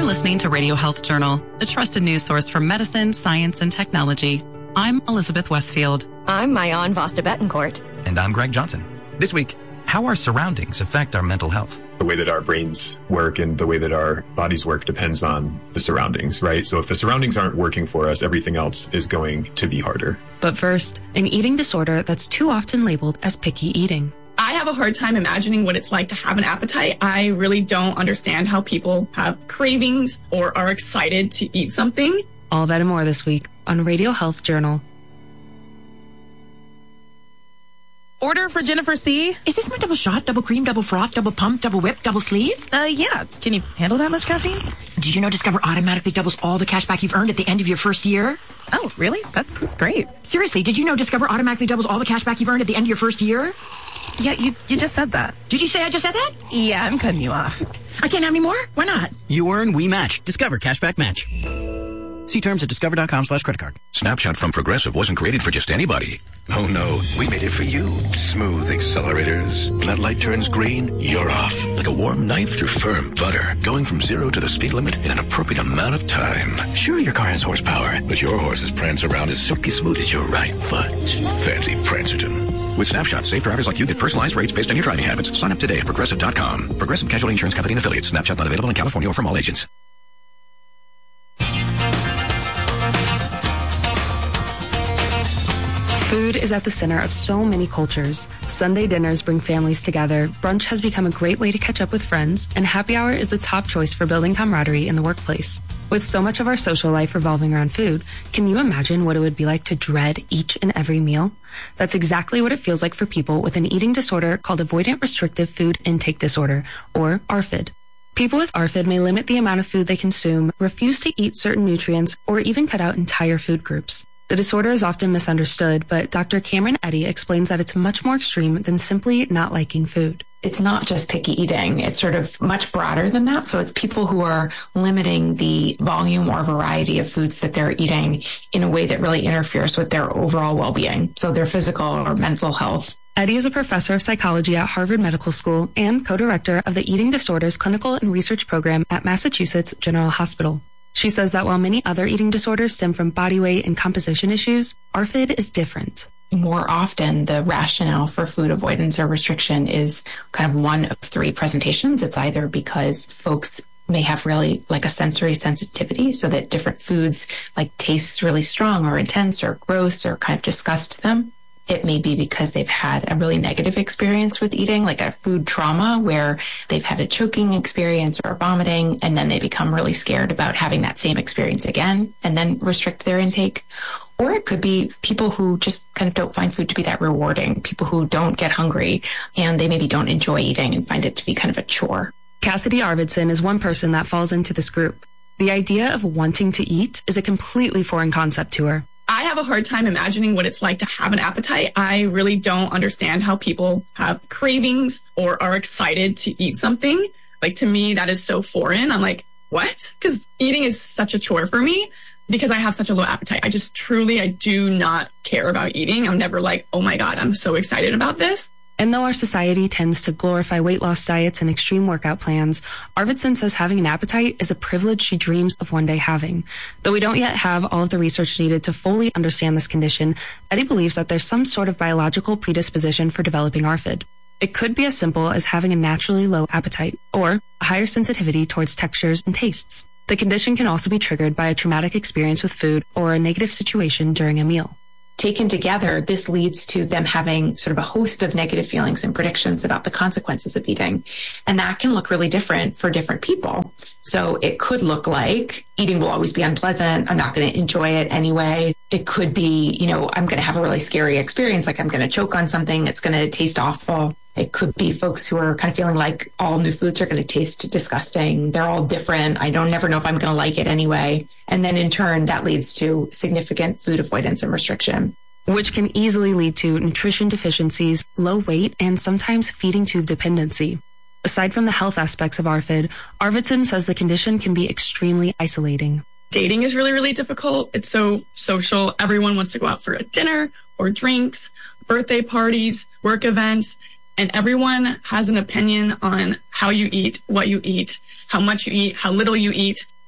listening to Radio Health Journal, the trusted news source for medicine, science, and technology. I'm Elizabeth Westfield. I'm Mayan Vasta Betancourt. And I'm Greg Johnson. This week, how our surroundings affect our mental health. The way that our brains work and the way that our bodies work depends on the surroundings, right? So if the surroundings aren't working for us, everything else is going to be harder. But first, an eating disorder that's too often labeled as picky eating. I have a hard time imagining what it's like to have an appetite. I really don't understand how people have cravings or are excited to eat something. All that and more this week on Radio Health Journal. Order for Jennifer C. Is this my double shot, double cream, double froth, double pump, double whip, double sleeve? Yeah. Can you handle that much caffeine? Did you know Discover automatically doubles all the cash back you've earned at the end of your first year? Oh, really? That's great. Seriously, did you know Discover automatically doubles all the cash back you've earned at the end of your first year? Yeah, you just said that. Did you say I just said that? Yeah, I'm cutting you off. I can't have any more? Why not? You earn, we match. Discover Cashback Match. See terms at discover.com/creditcard. Snapshot from Progressive wasn't created for just anybody. Oh no, we made it for you. Smooth accelerators. When that light turns green, you're off. Like a warm knife through firm butter. Going from 0 to the speed limit in an appropriate amount of time. Sure, your car has horsepower, but your horses prance around as silky smooth as your right foot. Fancy Prancerton. With Snapshot, safe drivers like you get personalized rates based on your driving habits. Sign up today at Progressive.com. Progressive Casualty Insurance Company and Affiliates. Snapshot not available in California or from all agents. Food is at the center of so many cultures. Sunday dinners bring families together, brunch has become a great way to catch up with friends, and happy hour is the top choice for building camaraderie in the workplace. With so much of our social life revolving around food, can you imagine what it would be like to dread each and every meal? That's exactly what it feels like for people with an eating disorder called Avoidant Restrictive Food Intake Disorder, or ARFID. People with ARFID may limit the amount of food they consume, refuse to eat certain nutrients, or even cut out entire food groups. The disorder is often misunderstood, but Dr. Cameron Eddy explains that it's much more extreme than simply not liking food. It's not just picky eating. It's sort of much broader than that. So it's people who are limiting the volume or variety of foods that they're eating in a way that really interferes with their overall well-being, so their physical or mental health. Eddy is a professor of psychology at Harvard Medical School and co-director of the Eating Disorders Clinical and Research Program at Massachusetts General Hospital. She says that while many other eating disorders stem from body weight and composition issues, ARFID is different. More often, the rationale for food avoidance or restriction is kind of one of three presentations. It's either because folks may have really like a sensory sensitivity, so that different foods like tastes really strong or intense or gross or kind of disgust them. It may be because they've had a really negative experience with eating, like a food trauma where they've had a choking experience or vomiting, and then they become really scared about having that same experience again and then restrict their intake. Or it could be people who just kind of don't find food to be that rewarding, people who don't get hungry and they maybe don't enjoy eating and find it to be kind of a chore. Cassidy Arvidsson is one person that falls into this group. The idea of wanting to eat is a completely foreign concept to her. I have a hard time imagining what it's like to have an appetite. I really don't understand how people have cravings or are excited to eat something. Like, to me, that is so foreign. I'm like, what? Because eating is such a chore for me because I have such a low appetite. I do not care about eating. I'm never like, oh my God, I'm so excited about this. And though our society tends to glorify weight loss diets and extreme workout plans, Arvidsson says having an appetite is a privilege she dreams of one day having. Though we don't yet have all of the research needed to fully understand this condition, Eddy believes that there's some sort of biological predisposition for developing ARFID. It could be as simple as having a naturally low appetite or a higher sensitivity towards textures and tastes. The condition can also be triggered by a traumatic experience with food or a negative situation during a meal. Taken together, this leads to them having sort of a host of negative feelings and predictions about the consequences of eating. And that can look really different for different people. So it could look like eating will always be unpleasant. I'm not going to enjoy it anyway. It could be, I'm going to have a really scary experience, like I'm going to choke on something. It's going to taste awful. It could be folks who are kind of feeling like all new foods are going to taste disgusting. They're all different. I don't never know if I'm going to like it anyway. And then in turn, that leads to significant food avoidance and restriction, which can easily lead to nutrition deficiencies, low weight, and sometimes feeding tube dependency. Aside from the health aspects of ARFID, Arvidsson says the condition can be extremely isolating. Dating is really, really difficult. It's so social. Everyone wants to go out for a dinner or drinks, birthday parties, work events. And everyone has an opinion on how you eat, what you eat, how much you eat, how little you eat.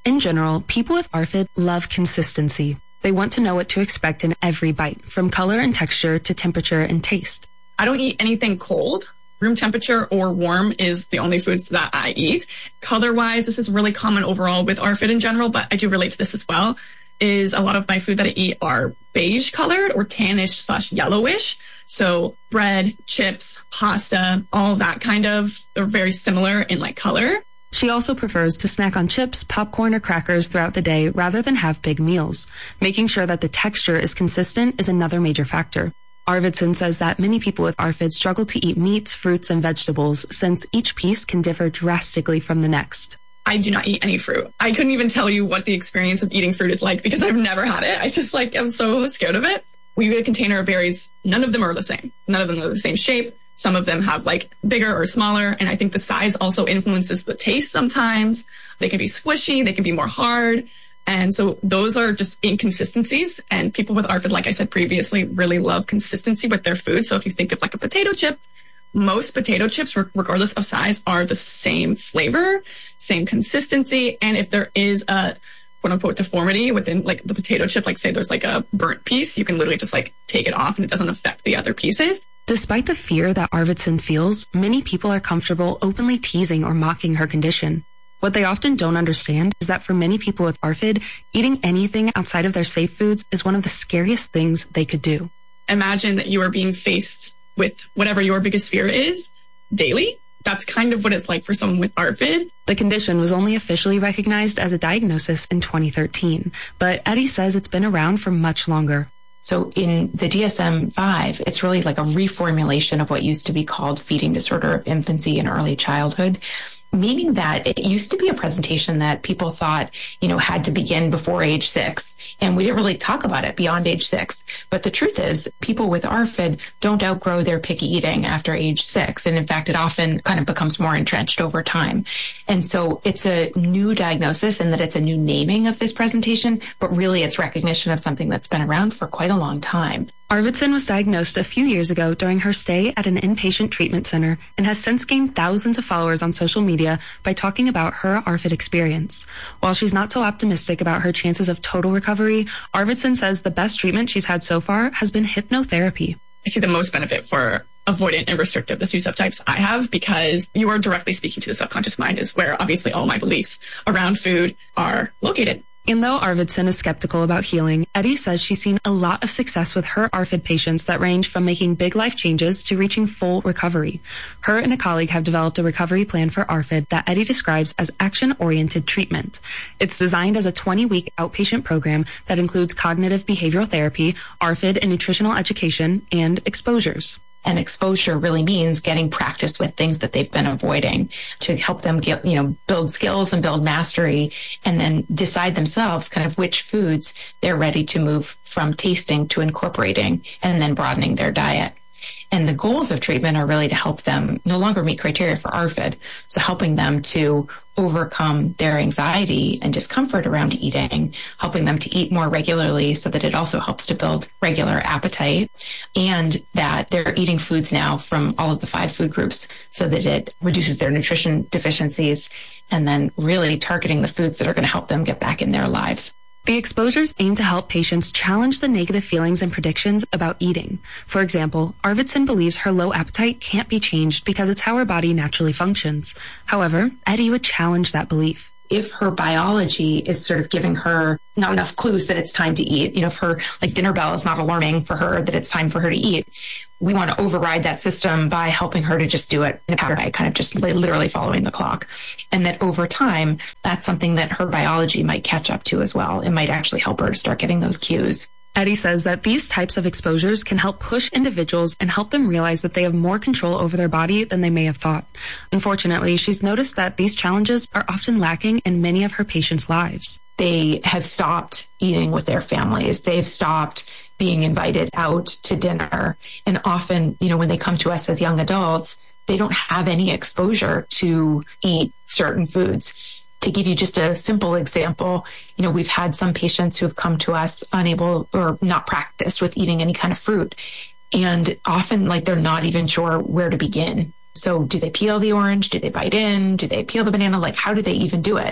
In general, people with ARFID love consistency. They want to know what to expect in every bite, from color and texture to temperature and taste. I don't eat anything cold. Room temperature or warm is the only foods that I eat. Color-wise, this is really common overall with ARFID in general, but I do relate to this as well, is a lot of my food that I eat are beige colored or tannish / yellowish. So bread, chips, pasta, all that kind of, they're very similar in like color. She also prefers to snack on chips, popcorn, or crackers throughout the day rather than have big meals. Making sure that the texture is consistent is another major factor. Arvidsson says that many people with ARFID struggle to eat meats, fruits, and vegetables since each piece can differ drastically from the next. I do not eat any fruit. I couldn't even tell you what the experience of eating fruit is like because I've never had it. I just I'm so scared of it. We get a container of berries. None of them are the same. None of them are the same shape. Some of them have bigger or smaller. And I think the size also influences the taste sometimes. They can be squishy. They can be more hard. And so those are just inconsistencies. And people with ARFID, like I said previously, really love consistency with their food. So if you think of a potato chip, most potato chips, regardless of size, are the same flavor, same consistency. And if there is a quote unquote deformity within the potato chip, say there's a burnt piece, you can literally just take it off and it doesn't affect the other pieces. Despite the fear that Arvidsson feels, many people are comfortable openly teasing or mocking her condition. What they often don't understand is that for many people with ARFID, eating anything outside of their safe foods is one of the scariest things they could do. Imagine that you are being faced with whatever your biggest fear is daily. That's kind of what it's like for someone with ARFID. The condition was only officially recognized as a diagnosis in 2013, but Eddie says it's been around for much longer. So in the DSM-5, it's really like a reformulation of what used to be called feeding disorder of infancy and early childhood, meaning that it used to be a presentation that people thought, had to begin before age 6. And we didn't really talk about it beyond age 6. But the truth is, people with ARFID don't outgrow their picky eating after age 6. And in fact, it often kind of becomes more entrenched over time. And so it's a new diagnosis in that it's a new naming of this presentation, but really it's recognition of something that's been around for quite a long time. Arvidsson was diagnosed a few years ago during her stay at an inpatient treatment center and has since gained thousands of followers on social media by talking about her ARFID experience. While she's not so optimistic about her chances of total recovery, Arvidsson says the best treatment she's had so far has been hypnotherapy. I see the most benefit for avoidant and restrictive, the two subtypes I have, because you are directly speaking to the subconscious mind, is where obviously all my beliefs around food are located. And though Arvidsson is skeptical about healing, Eddie says she's seen a lot of success with her ARFID patients that range from making big life changes to reaching full recovery. Her and a colleague have developed a recovery plan for ARFID that Eddie describes as action-oriented treatment. It's designed as a 20-week outpatient program that includes cognitive behavioral therapy, ARFID and nutritional education, and exposures. And exposure really means getting practice with things that they've been avoiding to help them get, build skills and build mastery and then decide themselves kind of which foods they're ready to move from tasting to incorporating and then broadening their diet. And the goals of treatment are really to help them no longer meet criteria for ARFID. So helping them to overcome their anxiety and discomfort around eating, helping them to eat more regularly so that it also helps to build regular appetite, and that they're eating foods now from all of the 5 food groups so that it reduces their nutrition deficiencies, and then really targeting the foods that are going to help them get back in their lives. The exposures aim to help patients challenge the negative feelings and predictions about eating. For example, Arvidsson believes her low appetite can't be changed because it's how her body naturally functions. However, Eddie would challenge that belief. If her biology is sort of giving her not enough clues that it's time to eat, if her dinner bell is not alarming for her that it's time for her to eat, we want to override that system by helping her to just do it in a pattern, kind of just literally following the clock. And that over time, that's something that her biology might catch up to as well. It might actually help her to start getting those cues. Eddie says that these types of exposures can help push individuals and help them realize that they have more control over their body than they may have thought. Unfortunately, she's noticed that these challenges are often lacking in many of her patients' lives. They have stopped eating with their families. They've stopped being invited out to dinner. And often, when they come to us as young adults, they don't have any exposure to eat certain foods. To give you just a simple example, we've had some patients who have come to us unable or not practiced with eating any kind of fruit. And often they're not even sure where to begin. So do they peel the orange? Do they bite in? Do they peel the banana? How do they even do it?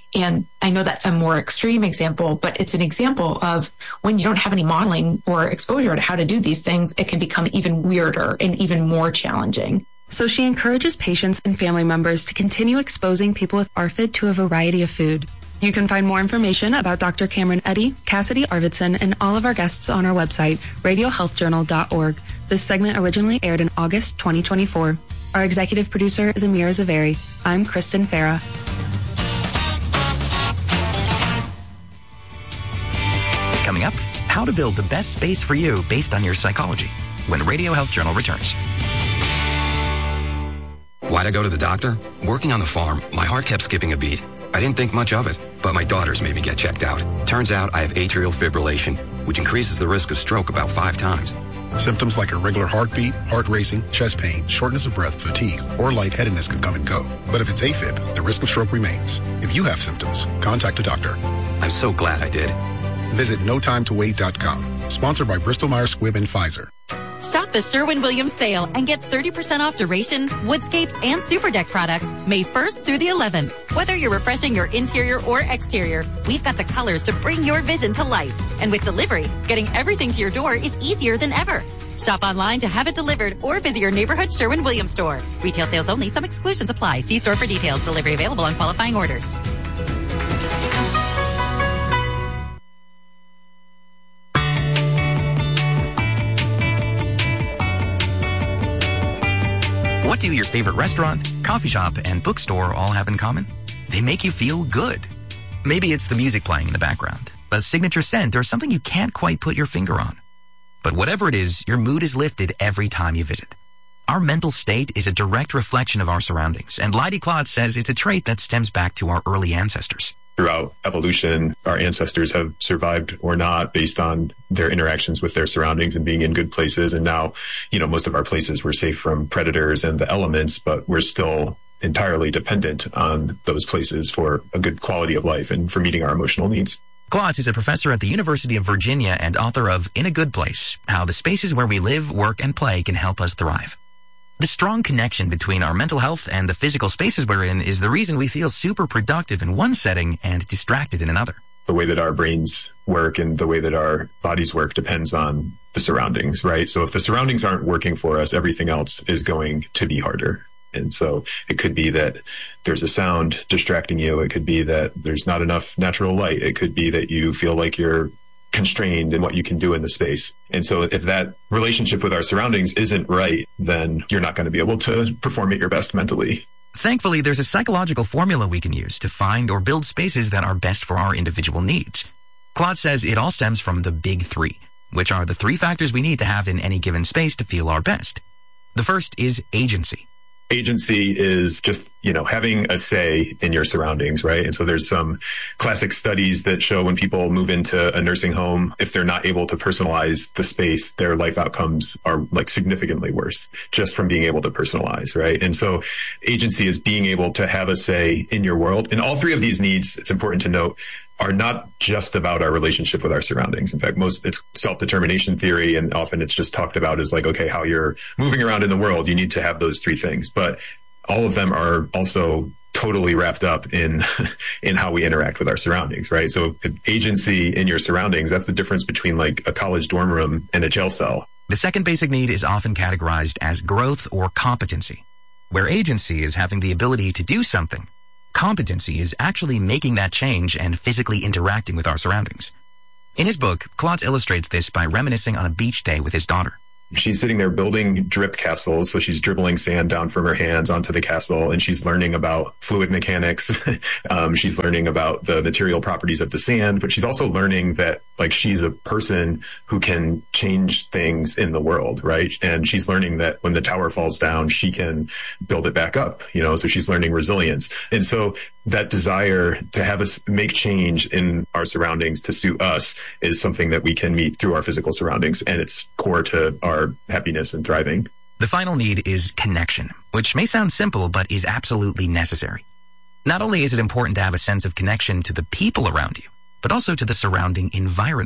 And I know that's a more extreme example, but it's an example of when you don't have any modeling or exposure to how to do these things, it can become even weirder and even more challenging. So she encourages patients and family members to continue exposing people with ARFID to a variety of food. You can find more information about Dr. Cameron Eddy, Cassidy Arvidsson, and all of our guests on our website, radiohealthjournal.org. This segment originally aired in August 2024. Our executive producer is Amira Zaveri. I'm Kristen Farah. Coming up, how to build the best space for you based on your psychology when Radio Health Journal returns. Why'd I go to the doctor? Working on the farm, my heart kept skipping a beat. I didn't think much of it, but my daughters made me get checked out. Turns out I have atrial fibrillation, which increases the risk of stroke about 5 times. Symptoms like irregular heartbeat, heart racing, chest pain, shortness of breath, fatigue, or lightheadedness can come and go. But if it's AFib, the risk of stroke remains. If you have symptoms, contact a doctor. I'm so glad I did. Visit notimetowait.com. Sponsored by Bristol-Myers Squibb and Pfizer. Shop the Sherwin-Williams sale and get 30% off Duration, Woodscapes, and Superdeck products May 1st through the 11th. Whether you're refreshing your interior or exterior, we've got the colors to bring your vision to life. And with delivery, getting everything to your door is easier than ever. Shop online to have it delivered or visit your neighborhood Sherwin-Williams store. Retail sales only. Some exclusions apply. See store for details. Delivery available on qualifying orders. What do your favorite restaurant, coffee shop, and bookstore all have in common? They make you feel good. Maybe it's the music playing in the background, a signature scent, or something you can't quite put your finger on. But whatever it is, your mood is lifted every time you visit. Our mental state is a direct reflection of our surroundings, and Leidy Klotz says it's a trait that stems back to our early ancestors. Throughout evolution, our ancestors have survived or not based on their interactions with their surroundings and being in good places. And now, most of our places were safe from predators and the elements, but we're still entirely dependent on those places for a good quality of life and for meeting our emotional needs. Klotz is a professor at the University of Virginia and author of In a Good Place, How the Spaces Where We Live, Work, and Play Can Help Us Thrive. The strong connection between our mental health and the physical spaces we're in is the reason we feel super productive in one setting and distracted in another. The way that our brains work and the way that our bodies work depends on the surroundings, right? So if the surroundings aren't working for us, everything else is going to be harder. And so it could be that there's a sound distracting you. It could be that there's not enough natural light. It could be that you feel like you're constrained in what you can do in the space. And so if that relationship with our surroundings isn't right, then you're not going to be able to perform at your best mentally. Thankfully, there's a psychological formula we can use to find or build spaces that are best for our individual needs. Klotz says it all stems from the big 3, which are the 3 factors we need to have in any given space to feel our best. The first is agency. Agency is just, having a say in your surroundings, right? And so there's some classic studies that show when people move into a nursing home, if they're not able to personalize the space, their life outcomes are significantly worse just from being able to personalize, right? And so agency is being able to have a say in your world. And all 3 of these needs, it's important to note, are not just about our relationship with our surroundings. In fact, it's self-determination theory, and often it's just talked about as how you're moving around in the world. You need to have those 3 things, but all of them are also totally wrapped up in how we interact with our surroundings, right? So agency in your surroundings, that's the difference between a college dorm room and a jail cell. The second basic need is often categorized as growth or competency, where agency is having the ability to do something. Competency is actually making that change and physically interacting with our surroundings. In his book, Klotz illustrates this by reminiscing on a beach day with his daughter. She's sitting there building drip castles. So she's dribbling sand down from her hands onto the castle, and she's learning about fluid mechanics. She's learning about the material properties of the sand, but she's also learning that she's a person who can change things in the world, right? And she's learning that when the tower falls down, she can build it back up, so she's learning resilience. And so that desire to have us make change in our surroundings to suit us is something that we can meet through our physical surroundings, and it's core to our happiness and thriving. The final need is connection, which may sound simple, but is absolutely necessary. Not only is it important to have a sense of connection to the people around you, but also to the surrounding environment.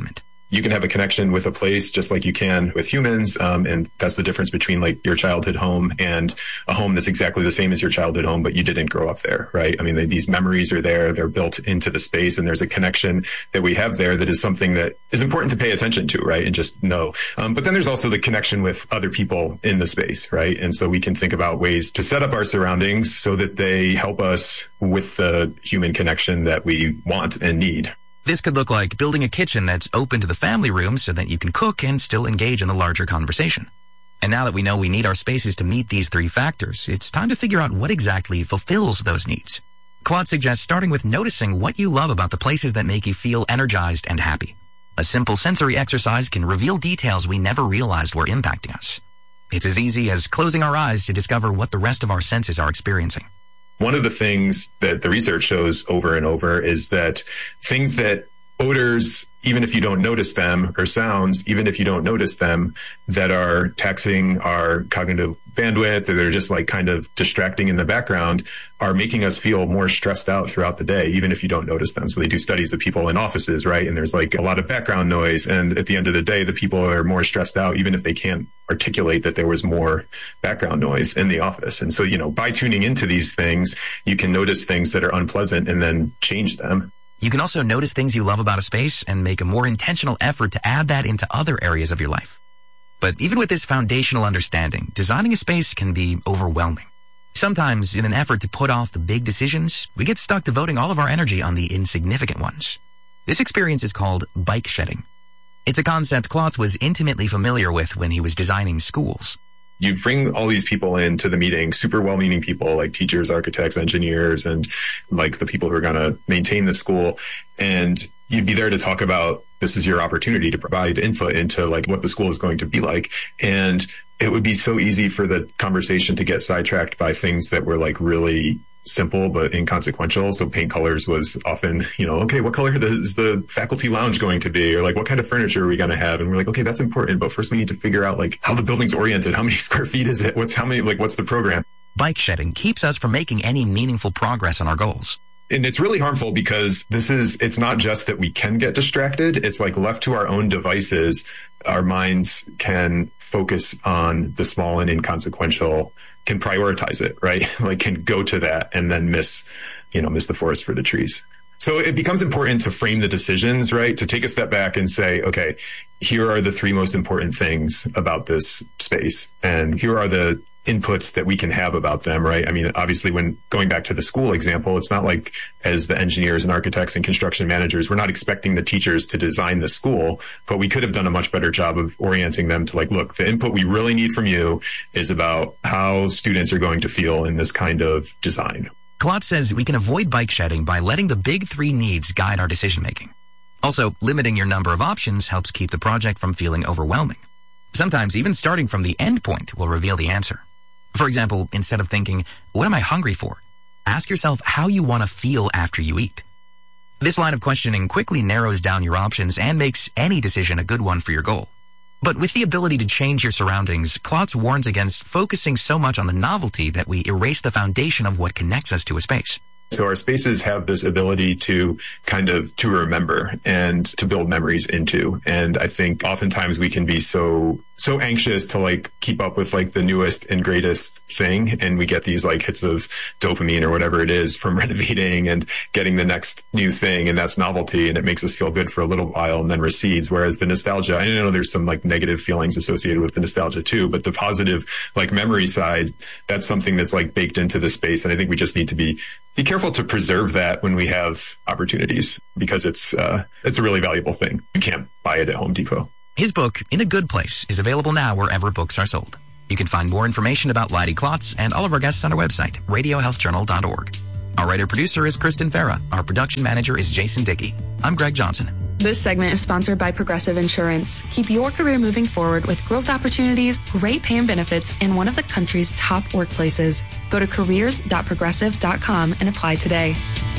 you can have a connection with a place just like you can with humans. And that's the difference between like your childhood home and a home that's exactly the same as your childhood home, but you didn't grow up there, right? I mean, these memories are there. They're built into the space, and there's a connection that we have there that is something that is important to pay attention to, right? And just know. But then there's also the connection with other people in the space, right? And so we can think about ways to set up our surroundings so that they help us with the human connection that we want and need. This could look like building a kitchen that's open to the family room so that you can cook and still engage in the larger conversation. And now that we know we need our spaces to meet these three factors, it's time to figure out what exactly fulfills those needs. Claude suggests starting with noticing what you love about the places that make you feel energized and happy. A simple sensory exercise can reveal details we never realized were impacting us. It's as easy as closing our eyes to discover what the rest of our senses are experiencing. One of the things that the research shows over and over is that things that odors, even if you don't notice them, or sounds, even if you don't notice them, that are taxing our cognitive bandwidth, or they're just like kind of distracting in the background, are making us feel more stressed out throughout the day, even if you don't notice them. So they do studies of people in offices, right? And there's like a lot of background noise. And at the end of the day, the people are more stressed out, even if they can't articulate that there was more background noise in the office. And so, by tuning into these things, you can notice things that are unpleasant and then change them. You can also notice things you love about a space and make a more intentional effort to add that into other areas of your life. But even with this foundational understanding, designing a space can be overwhelming. Sometimes, in an effort to put off the big decisions, we get stuck devoting all of our energy on the insignificant ones. This experience is called bike shedding. It's a concept Klotz was intimately familiar with when he was designing schools. You bring all these people into the meeting, super well-meaning people like teachers, architects, engineers, and like the people who are going to maintain the school. And you'd be there to talk about, this is your opportunity to provide input into like what the school is going to be like. And it would be so easy for the conversation to get sidetracked by things that were like really simple but inconsequential. So paint colors was often, okay, what color is the faculty lounge going to be? Or like, what kind of furniture are we going to have? And we're like, okay, that's important. But first we need to figure out like how the building's oriented. How many square feet is it? What's the program? Bike shedding keeps us from making any meaningful progress on our goals. And it's really harmful because it's not just that we can get distracted. It's like left to our own devices, our minds can focus on the small and inconsequential, can prioritize it, right? Like can go to that and then miss the forest for the trees. So it becomes important to frame the decisions, right? To take a step back and say, okay, here are the three most important things about this space. And here are the inputs that we can have about them, right? I mean, obviously, when going back to the school example, it's not like as the engineers and architects and construction managers, we're not expecting the teachers to design the school, but we could have done a much better job of orienting them to like, look, the input we really need from you is about how students are going to feel in this kind of design. Klotz says we can avoid bike shedding by letting the big three needs guide our decision making. Also, limiting your number of options helps keep the project from feeling overwhelming. Sometimes even starting from the end point will reveal the answer. For example, instead of thinking, what am I hungry for? Ask yourself how you want to feel after you eat. This line of questioning quickly narrows down your options and makes any decision a good one for your goal. But with the ability to change your surroundings, Klotz warns against focusing so much on the novelty that we erase the foundation of what connects us to a space. So our spaces have this ability to to remember and to build memories into. And I think oftentimes we can be so anxious to like keep up with like the newest and greatest thing. And we get these like hits of dopamine or whatever it is from renovating and getting the next new thing. And that's novelty. And it makes us feel good for a little while and then recedes. Whereas the nostalgia, I know there's some like negative feelings associated with the nostalgia too, but the positive like memory side, that's something that's like baked into the space. And I think we just need to be careful to preserve that when we have opportunities, because it's a really valuable thing. You can't buy it at Home Depot. His book, In a Good Place, is available now wherever books are sold. You can find more information about Leidy Klotz and all of our guests on our website, radiohealthjournal.org. Our writer-producer is Kristen Farah. Our production manager is Jason Dickey. I'm Greg Johnson. This segment is sponsored by Progressive Insurance. Keep your career moving forward with growth opportunities, great pay and benefits, and one of the country's top workplaces. Go to careers.progressive.com and apply today.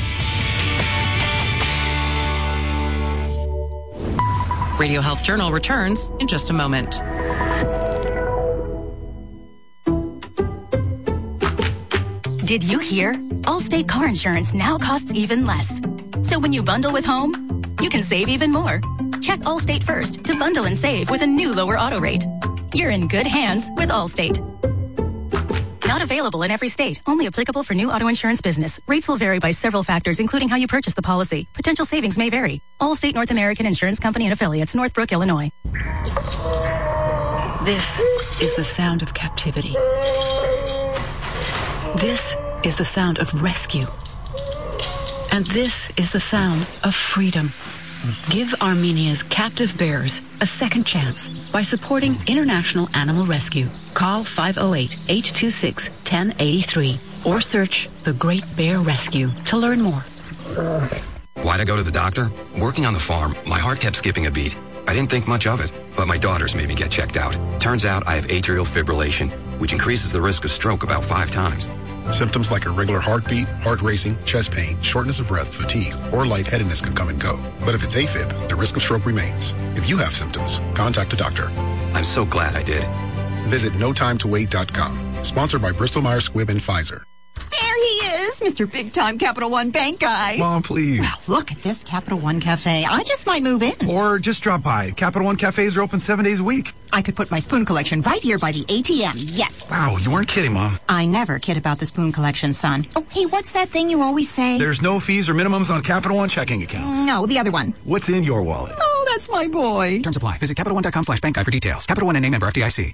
Radio Health Journal returns in just a moment. Did you hear? Allstate car insurance now costs even less. So when you bundle with home, you can save even more. Check Allstate first to bundle and save with a new lower auto rate. You're in good hands with Allstate. Not available in every state. Only applicable for new auto insurance business. Rates will vary by several factors, including how you purchase the policy. Potential savings may vary. Allstate North American Insurance Company and Affiliates, Northbrook, Illinois. This is the sound of captivity. This is the sound of rescue. And this is the sound of freedom. Give Armenia's captive bears a second chance by supporting International Animal Rescue. Call 508-826-1083 or search The Great Bear Rescue to learn more. Why'd I go to the doctor? Working on the farm, my heart kept skipping a beat. I didn't think much of it, but my daughters made me get checked out. Turns out I have atrial fibrillation, which increases the risk of stroke about 5 times. Symptoms like irregular heartbeat, heart racing, chest pain, shortness of breath, fatigue, or lightheadedness can come and go. But if it's AFib, the risk of stroke remains. If you have symptoms, contact a doctor. I'm so glad I did. Visit notimetowait.com. Sponsored by Bristol-Myers Squibb and Pfizer. There he is, Mr. Big Time Capital One Bank guy. Mom, please. Well, look at this Capital One Cafe. I just might move in. Or just drop by. Capital One Cafes are open 7 days a week. I could put my spoon collection right here by the ATM. Yes. Wow, you weren't kidding, Mom. I never kid about the spoon collection, son. Oh, hey, what's that thing you always say? There's no fees or minimums on Capital One checking accounts. No, the other one. What's in your wallet? Oh, that's my boy. Terms apply. Visit CapitalOne.com/bankguide for details. Capital One and name member FDIC.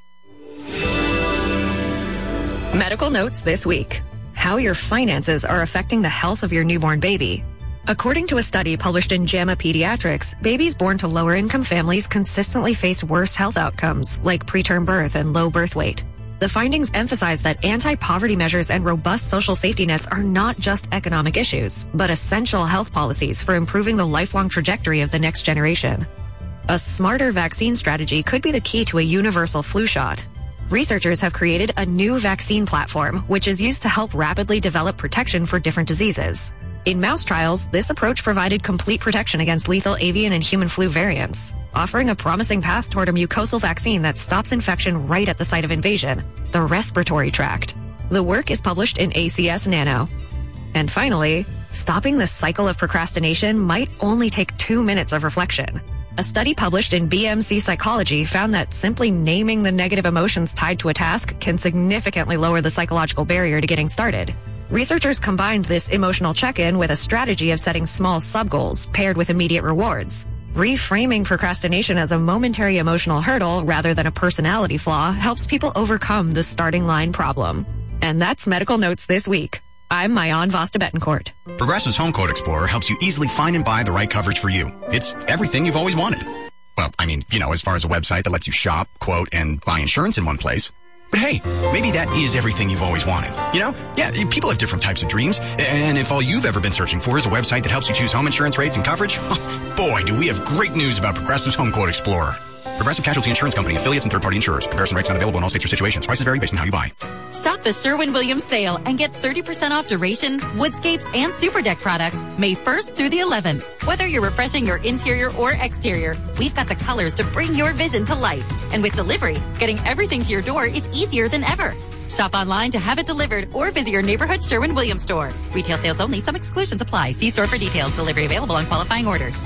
Medical notes this week. How your finances are affecting the health of your newborn baby. According to a study published in JAMA Pediatrics, babies born to lower-income families consistently face worse health outcomes, like preterm birth and low birth weight. The findings emphasize that anti-poverty measures and robust social safety nets are not just economic issues, but essential health policies for improving the lifelong trajectory of the next generation. A smarter vaccine strategy could be the key to a universal flu shot. Researchers have created a new vaccine platform, which is used to help rapidly develop protection for different diseases. In mouse trials, this approach provided complete protection against lethal avian and human flu variants, offering a promising path toward a mucosal vaccine that stops infection right at the site of invasion, the respiratory tract. The work is published in ACS Nano. And finally, stopping the cycle of procrastination might only take 2 minutes of reflection. A study published in BMC Psychology found that simply naming the negative emotions tied to a task can significantly lower the psychological barrier to getting started. Researchers combined this emotional check-in with a strategy of setting small sub-goals paired with immediate rewards. Reframing procrastination as a momentary emotional hurdle rather than a personality flaw helps people overcome the starting line problem. And that's Medical Notes this week. I'm Mayan Vasta Betancourt. Progressive's Home Quote Explorer helps you easily find and buy the right coverage for you. It's everything you've always wanted. Well, I mean, as far as a website that lets you shop, quote, and buy insurance in one place. But hey, maybe that is everything you've always wanted. Yeah, people have different types of dreams. And if all you've ever been searching for is a website that helps you choose home insurance rates and coverage, boy, do we have great news about Progressive's Home Quote Explorer. Progressive Casualty Insurance Company, affiliates, and third-party insurers. Comparison rates not available in all states or situations. Prices vary based on how you buy. Shop the Sherwin-Williams sale and get 30% off duration, woodscapes, and super deck products May 1st through the 11th. Whether you're refreshing your interior or exterior, we've got the colors to bring your vision to life. And with delivery, getting everything to your door is easier than ever. Shop online to have it delivered or visit your neighborhood Sherwin-Williams store. Retail sales only. Some exclusions apply. See store for details. Delivery available on qualifying orders.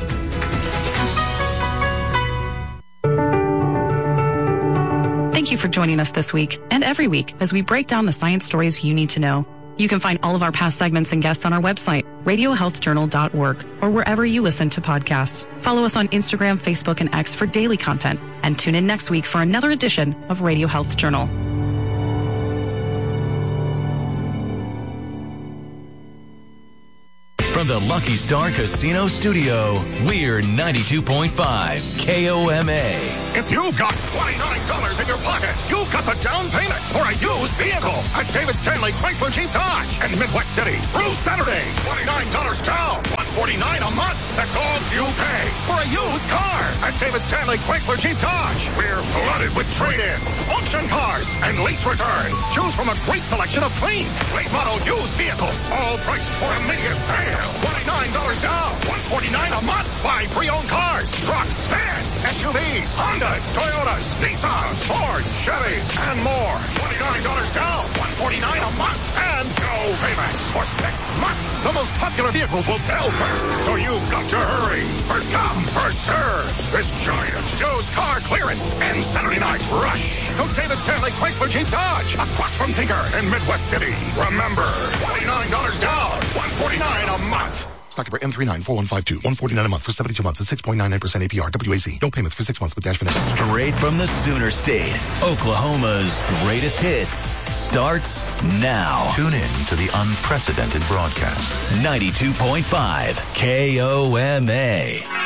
Thank you for joining us this week and every week as we break down the science stories you need to know. You can find all of our past segments and guests on our website, radiohealthjournal.org, or wherever you listen to podcasts. Follow us on Instagram, Facebook, and X for daily content, and tune in next week for another edition of Radio Health Journal. From the Lucky Star Casino Studio, we're 92.5 KOMA. If you've got $29 in your pocket, you've got the down payment for a used vehicle at David Stanley Chrysler Jeep Dodge in Midwest City through Saturday. $29 down, $149 a month. That's all you pay for a used car at David Stanley Chrysler Jeep Dodge. We're flooded with trade-ins, auction cars, and lease returns. Choose from a great selection of clean, late model used vehicles, all priced for immediate sale. $29 down, $149 a month. Buy pre-owned cars. trucks, vans, SUVs, Hondas, Toyotas, Nissans, Fords, Chevys, and more. $29 down, $149 a month, and no payments for 6 months. The most popular vehicles will sell first, so you've got to hurry. For some, for sure, this giant Joe's Car Clearance and Saturday Night Rush. To David Stanley Chrysler Jeep Dodge, across from Tinker in Midwest City. Remember, $29 down, $149 a month. Stock number M394152, $149 a month for 72 months at 6.99% APR, WAC. No payments for 6 months with dash finance. Straight from the Sooner State, Oklahoma's greatest hits starts now. Tune in to the unprecedented broadcast. 92.5 KOMA.